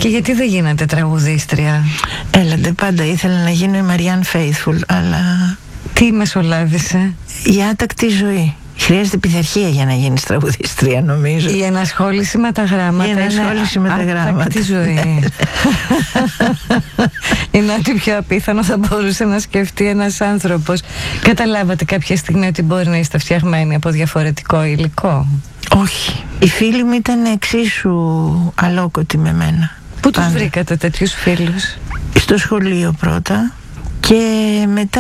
Και γιατί δεν γίνατε τραγουδίστρια? Έλατε, πάντα ήθελα να γίνω η Μαριάν Faithfull, αλλά... Τι μεσολάβησε? Η άτακτη ζωή. Χρειάζεται πειθαρχία για να γίνεις τραγουδίστρια, νομίζω. Η ενασχόληση με τα γράμματα. Η ενασχόληση με τα γράμματα. Άτακτη ζωή. Είναι ό,τι πιο απίθανο θα μπορούσε να σκεφτεί ένας άνθρωπος. Καταλάβατε κάποια στιγμή ότι μπορεί να είστε φτιαγμένοι από διαφορετικό υλικό? Όχι. Οι φίλοι μου ήταν εξίσου αλόκοτοι με μένα. Πού τους βρήκατε τέτοιους φίλους? Στο σχολείο πρώτα και μετά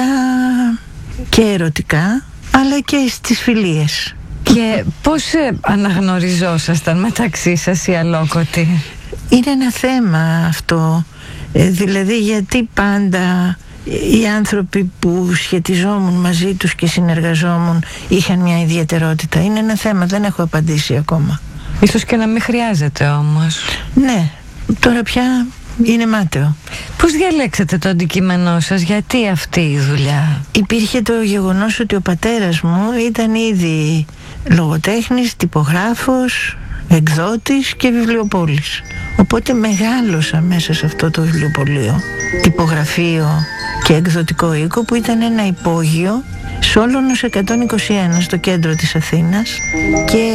και ερωτικά, αλλά και στις φιλίες. Και πώς αναγνωριζόσασταν μεταξύ σας οι αλόκοτοι? Είναι ένα θέμα αυτό. Δηλαδή γιατί πάντα οι άνθρωποι που σχετιζόμουν μαζί τους και συνεργαζόμουν είχαν μια ιδιαιτερότητα? Είναι ένα θέμα, δεν έχω απαντήσει ακόμα. Ίσως και να μην χρειάζεται όμως. Ναι, τώρα πια είναι μάταιο. Πώς διαλέξατε το αντικείμενό σας, γιατί αυτή η δουλειά? Υπήρχε το γεγονός ότι ο πατέρας μου ήταν ήδη λογοτέχνης, τυπογράφος, εκδότης και βιβλιοπόλης. Οπότε μεγάλωσα μέσα σε αυτό το βιβλιοπωλείο, τυπογραφείο και εκδοτικό οίκο, που ήταν ένα υπόγειο Σόλωνος 121 στο κέντρο της Αθήνας, και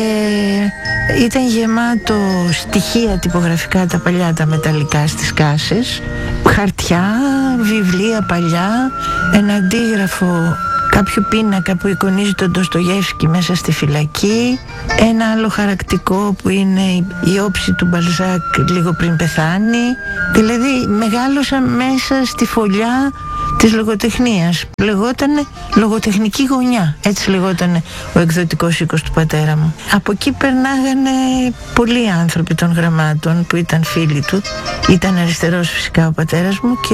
ήταν γεμάτο στοιχεία τυπογραφικά, τα παλιά, τα μεταλλικά στις κάσες, χαρτιά, βιβλία παλιά, ένα αντίγραφο, κάποιο πίνακα που εικονίζει τον Ντοστογεύσκι μέσα στη φυλακή, ένα άλλο χαρακτικό που είναι η όψη του Μπαλζάκ λίγο πριν πεθάνει. Δηλαδή μεγάλωσα μέσα στη φωλιά της λογοτεχνίας. Λεγότανε λογοτεχνική γωνιά, έτσι λεγότανε ο εκδοτικός οίκος του πατέρα μου. Από εκεί περνάγανε πολλοί άνθρωποι των γραμμάτων που ήταν φίλοι του. Ήταν αριστερός φυσικά ο πατέρας μου, και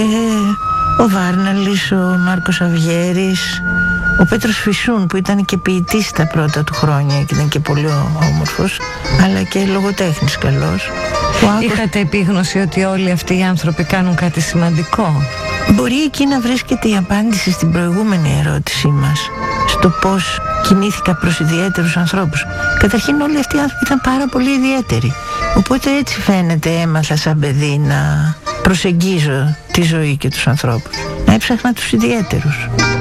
ο Βάρναλης, ο Μάρκος Αυγέρης, ο Πέτρος Φυσούν που ήταν και ποιητής τα πρώτα του χρόνια και ήταν και πολύ όμορφος, αλλά και λογοτέχνης καλός. Είχατε επίγνωση ότι όλοι αυτοί οι άνθρωποι κάνουν κάτι σημαντικό? Μπορεί εκεί να βρίσκεται η απάντηση στην προηγούμενη ερώτησή μας, στο πώς κινήθηκα προς ιδιαίτερους ανθρώπους. Καταρχήν όλοι αυτοί οι άνθρωποι ήταν πάρα πολύ ιδιαίτεροι. Οπότε έτσι φαίνεται έμαθα σαν παιδί να προσεγγίζω τη ζωή και τους ανθρώπους, να έψαχνα τους ιδιαίτερους.